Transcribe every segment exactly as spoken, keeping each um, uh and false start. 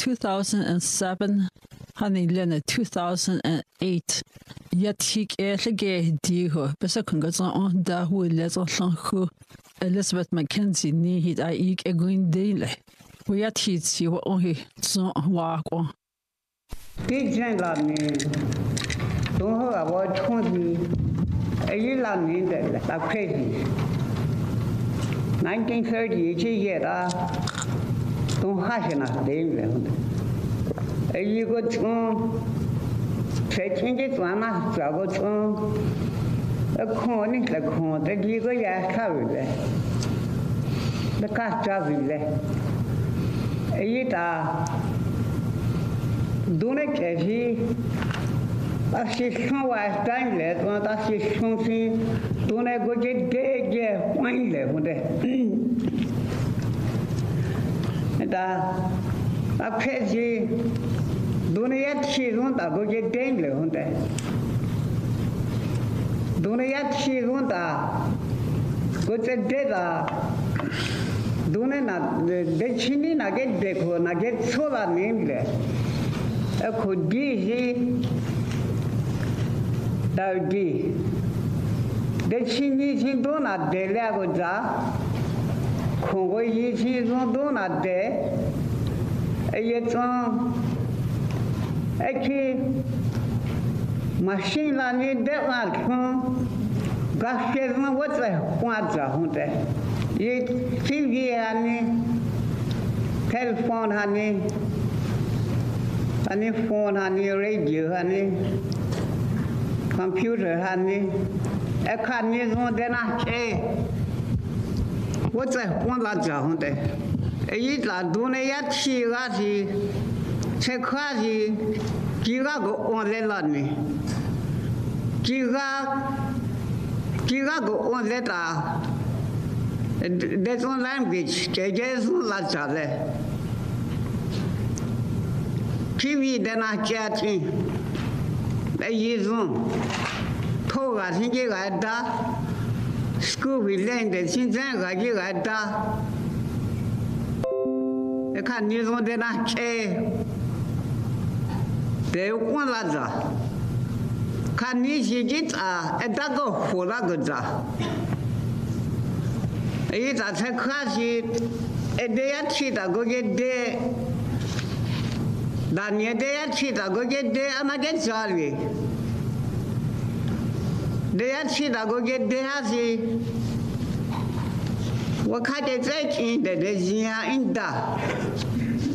two thousand seven, honey Lena two thousand eight. Yet he gave Dio, Besakungaz on da who let us who Elizabeth Mackenzie need I eat a green daily. We yet he'd see what only so walk on. Did you love me? Don't have about twenty. A year long in the crazy. nineteen thirty, a year. Don't hush enough, David. A year go to Taking it one must travel to a corn is the corn that you go yet carry the cast travel there. A year don't it as he as she somewhere time left, one that she's something don't I go get dead yet, one left with it. And I crazy. Dunia chizun ta go get dangle hunde. Dunia chizun ta go get deda. Dunia na de chini na get dekho na get sola nimble. A could be he that would be. De chini chi do na de la go za. Kongo yi chi do na de. A yet on. Aqui, machine lá nem deu lá com gastei uma outra quadra junta e T V ali, telefone ali, ali phone ali, radio ali, computer ali, é caminho onde nasce outra quadra junta e lá dona ia tirar de c'est quasi qui va on l'année qui va qui va on l'état de son language que j'ai son la salle qui vit dans la chatine et ils ont tout à ce qui est là school we learn the things that you are là et quand ils ont de la chatine They want Laza. Can you get a dagger for Lagaza? It's a crash it a day at cheat, I go get there. Then a day at cheat, I go get there and I get sorry. Day at cheat, I go get there as he. What kind of thing that is here in that?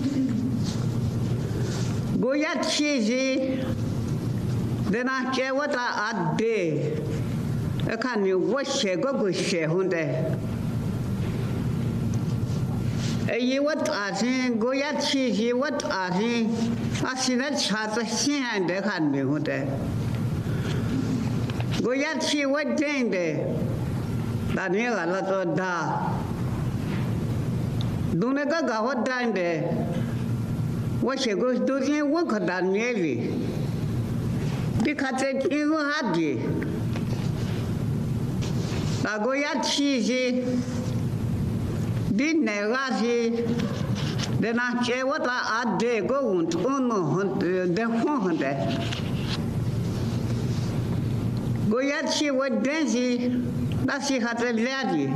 Go yet cheesy, then I care what I did. I can't you wash a go go share one day. A ye what I think, go yet cheesy, what I think. I see that child a sin and they can't be one day. Go yet see what day there. That near a lot of da. Don't ever go what time there. What she goes doing work than nearly. Because it even hardly. I go yet cheesy, didn't I? Then I care what I did go on to own the phone there. Go yet see what dancey that she had a lady.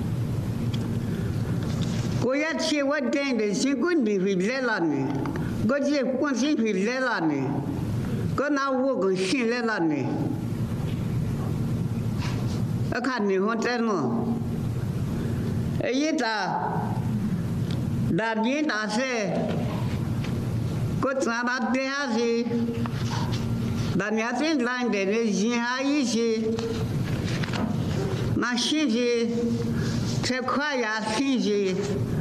Go yet see what danger she couldn't be with Lelani. Go see one thing with Lelani. Go now walk and see Lelani. I can't even tell no. A yeta that yet I say, good not there. Then nothing like that is easy. Machine, take quiet, easy.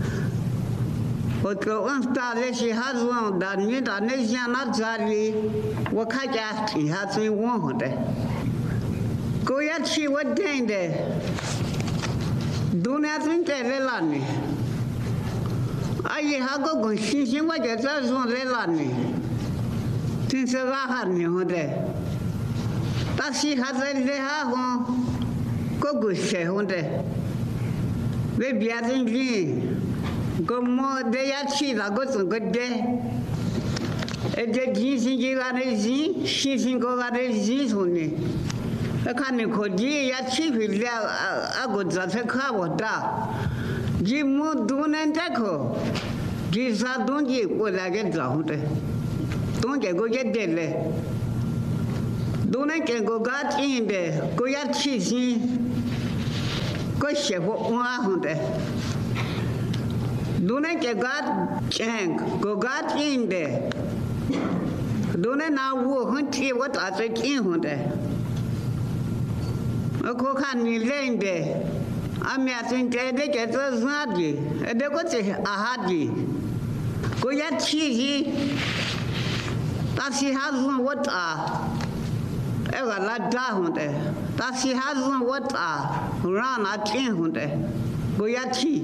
But the one star she has one that means a nation not sadly. What kind of he has been wanted. Go yet see what day there. Do nothing tell Lelani. I have go go see what you does on Lelani. Since I had me on there. That she has a little go go say on there. Maybe I think Como de ya chi la go so good day. E de ji sin ji ga de ji, shi sin go ga de ji so ni. A kan ni ko ji ya chi fi la a go za se kha wo da. Ji mu du nen ta ko. Ji sa don ji ko la ge za hu de. Don ge go ge de le. Don nen ke go ga tin de, go ya chi sin. Go she wo wa hu de. Dune ke gat cheng go gat in de dune na wo hun ti wo ta se kin hun de ko khan ni len de a me atin te de ke zo za di e de ko che a ha di ko ya chi ji ta si ha zo wo ta e ga la da hun de ta si ha zo wo ta ra na tin hun de ko ya chi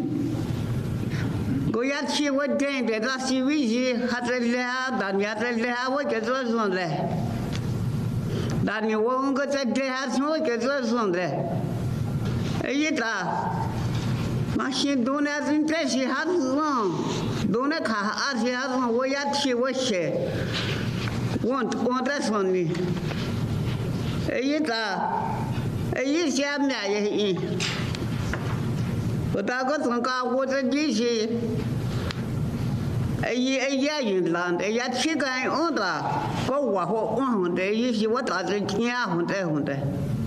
Goya chi wo den de la si wi ji ha de la da nya de la wo ke zo zon le da ni wo ngo de de ha so ke zo zon le e yi ta ma shi do na zin te shi ha zon do na ka a shi ha zon wo ya chi wo she won won de son ni e yi ta e yi xia mya ye yi我大哥从家我这地些，哎呀哎呀人烂的，哎呀去干我的，我我我我红的，有些我打着钱红的红的，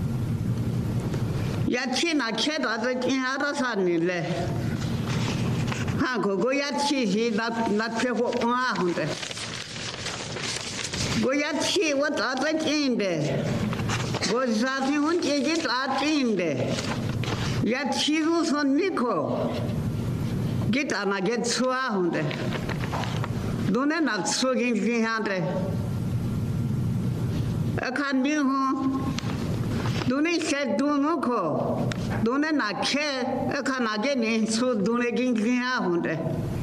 呀去那去打着钱到啥年嘞？哈哥哥呀去些那那去我我红的，我呀去我打着钱的，我啥天我姐姐打钱的。Ya chiru son niko kita na get sua hunde dune na so gin gin hande akan bi hu dune se dunu ko dune na ke akan na ge ni so dune gin gin hunde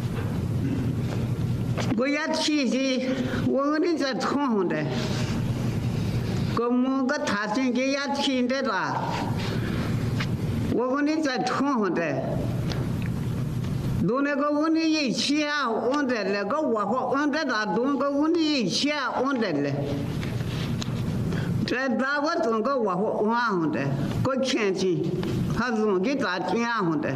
go ya chi ji wo ni za thon hunde ko mo ga tha sin ge ya chi de la我跟你在同的，都那个问你一起啊，问的那个我和问的那都个问你一起啊，问的嘞。这大个总个我和问的，个钱钱，他总给打钱的。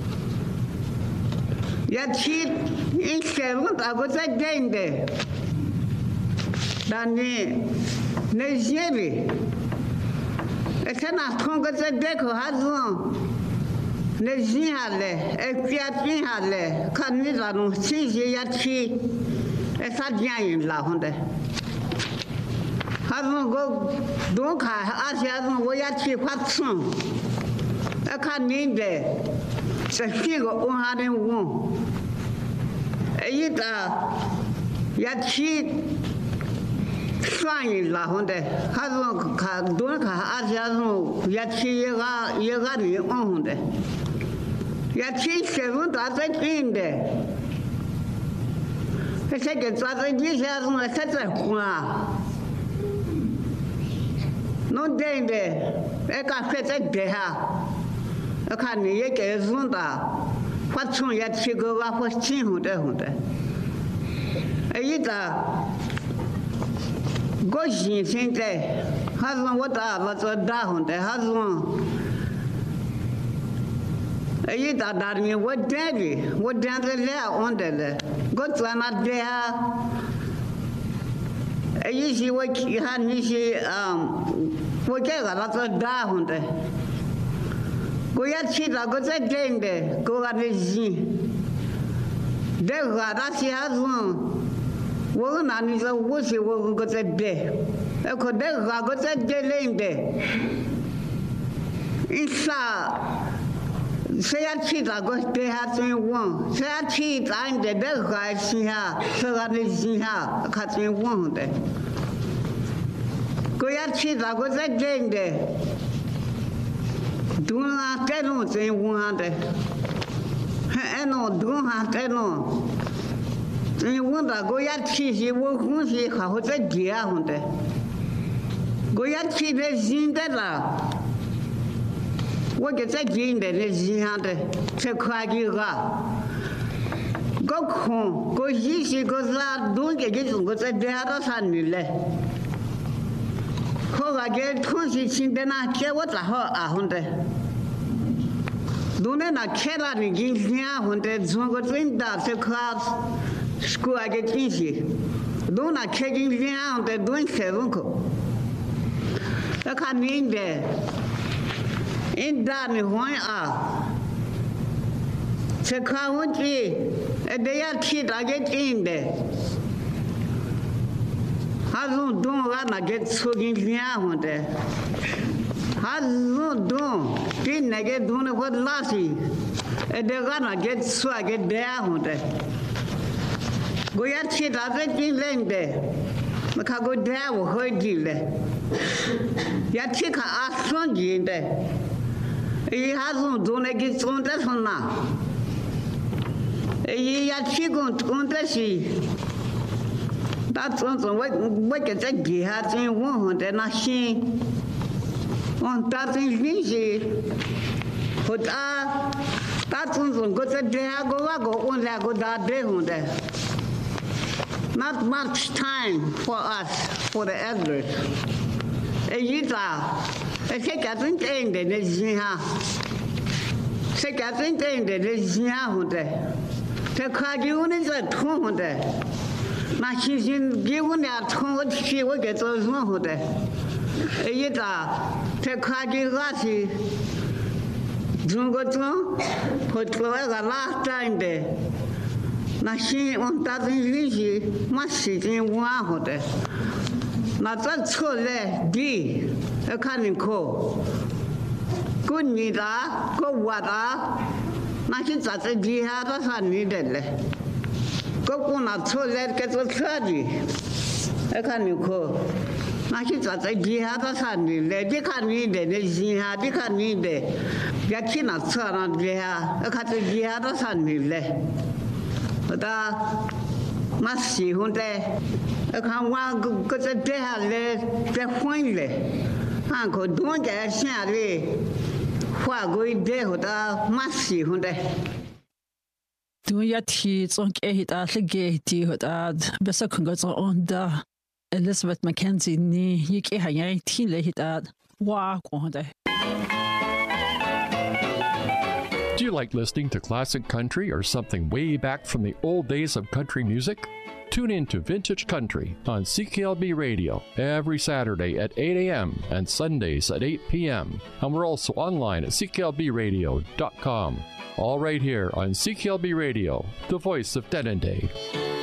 也去一些人大个在干的，但你那些的。Esa na thonga za dekho hazon ne jin hale e pia pin hale kan ni la no chi je ya chi esa dian yin la honde hazon go don ka a sia zon wo ya chi fa tsun e kan ni de se fi go on ha den won e yi ta ya chi算一拉红的，还是看多看而且是也去一个一个人红的，也去身份大在金的，这些个抓在底下是么？才在花，弄真的，哎，刚才在底下，我看你也给弄的，发从也去个我发金红的红的，哎，一个。我心现在还是我打我做打红的，还是哎一打打的我带的，我带着来红的了，我做那带啊，哎一些我看那些嗯，我这个那做打红的，我也去那个在真的，我那的心，这个那些还是。我那你说我是我个在背，哎，可那个个在背领的，一啥，谁要去那个背下真稳，谁要去咱的那个心下，这个的心下可真稳的，我要去那个在真的，都那这种真稳的，哎，那都那这种。你问到我也去些，我红些还会在结婚的，我也去的新的了，我给在新的那新上的，才快几个， có khung có gì gì có ra đúng cái cái chúng có sẽ để ra san như lệ khó là cái thôn gì chính đến na kia vất là họ à hôm đấy đúng đấy na kia là những cái nhà hôm đấy chúng có chuyện đã sẽ class school cái chuyện gì đúng là kia cái nhà hôm đấy đúng sẽ đúng không cái khăn nhìn đấy in đã như hoài à sẽ khá hơn gì để ya khi đã cái chuyện đấy hazun don ga na get sogin nya honde hazun don tin na get don ko lasi e de ga na get so get de honde go ya chi da ze tin len de ma ka go de wo ho ji le ya chi ka a son ji de e hazun don na get son de son na e ya chi gon gon de si ta chọn chọn với với cái cái gì ha trên quân hồn để nó xin on ta trên gì gì hốt ta ta chọn chọn có cái gì ha cóว่าcó on là có đã để hồn để not much time for us for the elders ấy gì ta ấy cái cái chuyện tiền để để gì ha cái cái chuyện tiền để để gì ha hồn để thế khai cái on là thong hồn để那新新结婚的从我去我给做什么好的？一打在看这个是中国中和国外个拉站的，那新我打算联系马时间玩好的，那这错嘞的要看你考，过你的过我的，那是咋子厉害的啥你的嘞？có con nào thôi lên cái tôi chơi gì, cái khăn nhiều khó, nó chỉ cho cái gì hết đó sao đi, lấy cái khăn gì để lấy gì hết, cái khăn gì để, cái khi nào chơi nó gì hết, cái khăn cái gì hết đó sao đi lấy, người ta mà xí hôn đấy, cái khăn hoa cái cái để hết lấy, để phun lấy, hàng có đúng cái xe đi, hoa cái để người ta mà xí hôn đấy. Duya ti tsonk ehit a tlege ti hot ad besa kunga onda Elizabeth Mackenzie ni yik e hayai ti le hit ad wa konda. Do you like listening to classic country or something way back from the old days of country music? Tune in to Vintage Country on C K L B Radio every Saturday at eight a.m. and Sundays at eight p.m. And we're also online at c k l b radio dot com. All right here on C K L B Radio, the voice of Denendeh.